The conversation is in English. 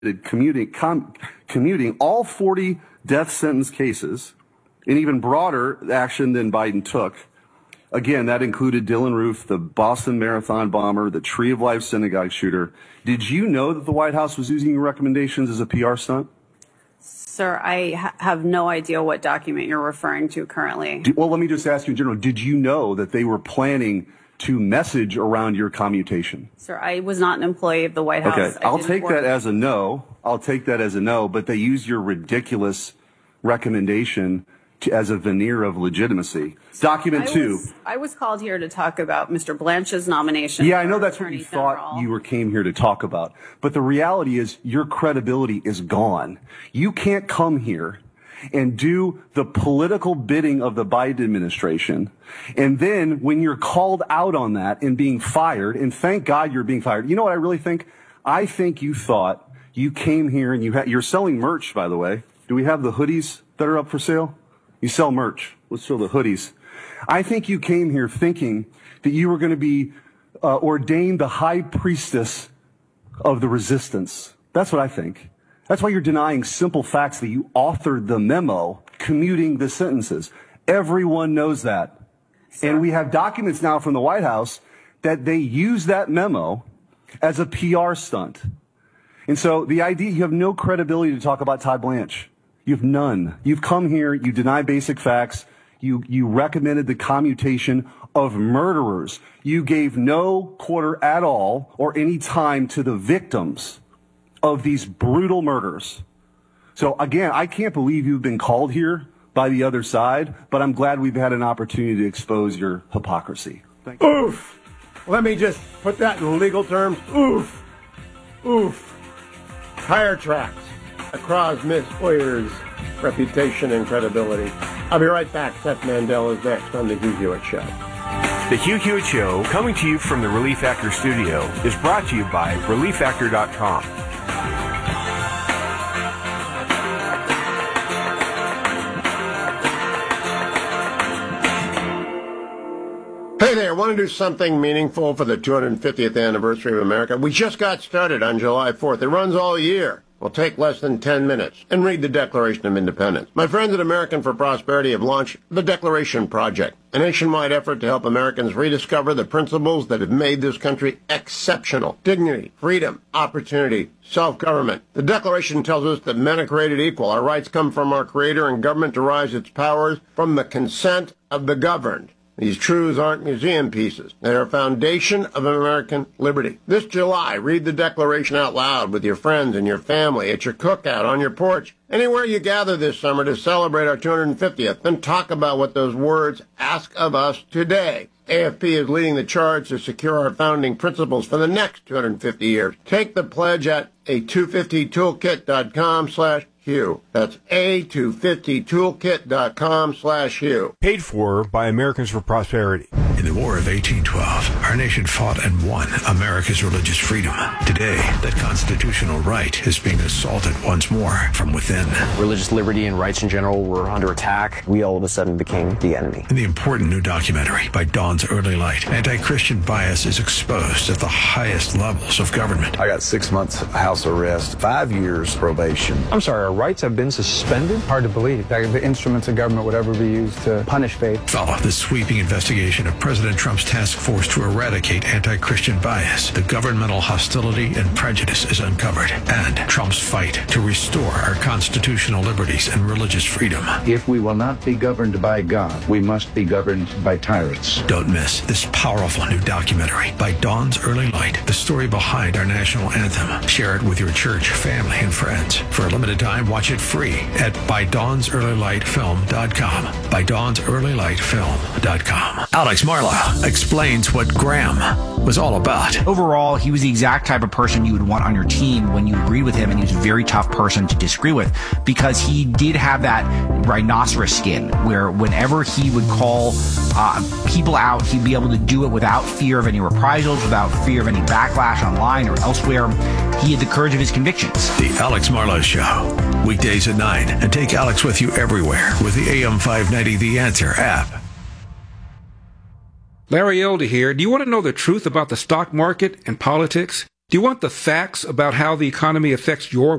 commuting all 40 death sentence cases, an even broader action than Biden took. Again, that included Dylan Roof, the Boston Marathon bomber, the Tree of Life synagogue shooter. Did you know that the White House was using your recommendations as a PR stunt? Sir, I have no idea what document you're referring to currently. Well, let me just ask you in general. Did you know that they were planning to message around your commutation? Sir, I was not an employee of the White House. Okay, I'll take that as a no. But they used your ridiculous recommendation as a veneer of legitimacy. Document 2. I was called here to talk about Mr. Blanche's nomination. Yeah, I know that's what you thought you came here to talk about. But the reality is your credibility is gone. You can't come here and do the political bidding of the Biden administration. And then when you're called out on that and being fired, and thank God you're being fired. You know what I really think? I think you thought you came here and you're selling merch, by the way. Do we have the hoodies that are up for sale? You sell merch. Let's show the hoodies. I think you came here thinking that you were going to be ordained the high priestess of the resistance. That's what I think. That's why you're denying simple facts that you authored the memo commuting the sentences. Everyone knows that. And we have documents now from the White House that they use that memo as a PR stunt. And so the idea, you have no credibility to talk about Todd Blanche. You have none. You've come here, you deny basic facts, you recommended the commutation of murderers. You gave no quarter at all or any time to the victims of these brutal murders. So again, I can't believe you've been called here by the other side, but I'm glad we've had an opportunity to expose your hypocrisy. Thank you. Oof! Let me just put that in legal terms. Oof! Oof! Tire tracks across Miss Hoyer's reputation and credibility. I'll be right back. Seth Mandel is next on The Hugh Hewitt Show. The Hugh Hewitt Show, coming to you from the Relief Factor studio, is brought to you by ReliefFactor.com. Hey there, want to do something meaningful for the 250th anniversary of America? We just got started on July 4th. It runs all year. Will take less than 10 minutes. And read the Declaration of Independence. My friends at American for Prosperity have launched the Declaration Project, a nationwide effort to help Americans rediscover the principles that have made this country exceptional. Dignity, freedom, opportunity, self-government. The Declaration tells us that men are created equal. Our rights come from our Creator, and government derives its powers from the consent of the governed. These truths aren't museum pieces. They are a foundation of American liberty. This July, read the Declaration out loud with your friends and your family, at your cookout, on your porch, anywhere you gather this summer to celebrate our 250th. Then talk about what those words ask of us today. AFP is leading the charge to secure our founding principles for the next 250 years. Take the pledge at a250toolkit.com/Hugh. That's a250toolkit.com/Hugh. Paid for by Americans for Prosperity. In the War of 1812, our nation fought and won America's religious freedom. Today, that constitutional right is being assaulted once more from within. Religious liberty and rights in general were under attack. We all of a sudden became the enemy. In the important new documentary by Dawn's Early Light, anti-Christian bias is exposed at the highest levels of government. I got 6 months house arrest, 5 years probation. I'm sorry, our rights have been suspended? Hard to believe that the instruments of government would ever be used to punish faith. Follow the sweeping investigation of President Trump's task force to eradicate anti-Christian bias. The governmental hostility and prejudice is uncovered, and Trump's fight to restore our constitutional liberties and religious freedom. If we will not be governed by God, we must be governed by tyrants. Don't miss this powerful new documentary by Dawn's Early Light, the story behind our national anthem. Share it with your church, family, and friends. For a limited time, watch it free at ByDawnsEarlyLightFilm.com. ByDawnsEarlyLightFilm.com. Alex Marlow explains what Graham was all about. Overall, he was the exact type of person you would want on your team when you agreed with him, and he was a very tough person to disagree with because he did have that rhinoceros skin where whenever he would call people out, he'd be able to do it without fear of any reprisals, without fear of any backlash online or elsewhere. He had the courage of his convictions. The Alex Marlow Show, weekdays at 9, and take Alex with you everywhere with the AM 590 The Answer app. Larry Elder here. Do you want to know the truth about the stock market and politics? Do you want the facts about how the economy affects your